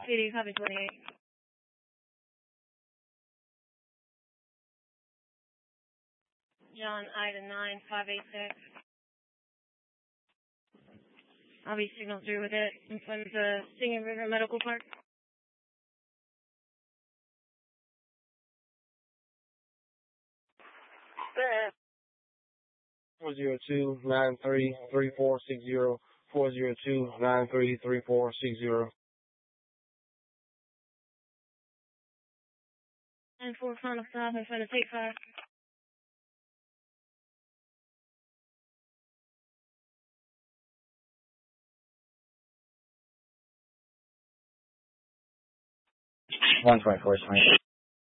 PD, copy 28. John, Ida 9586. I'll be signal through with it in front of the Singing River Medical Park. There. 402-93-3460. 402-93-3460. And 4 final stop in front of Take 5. One 24 is fine.